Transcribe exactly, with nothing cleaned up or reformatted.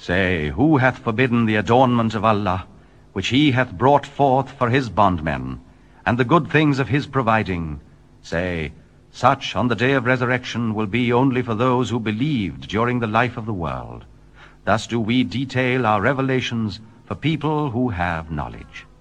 Say, who hath forbidden the adornment of Allah, which he hath brought forth for his bondmen, and the good things of his providing? Say, such on the day of resurrection will be only for those who believed during the life of the world. Thus do we detail our revelations for people who have knowledge.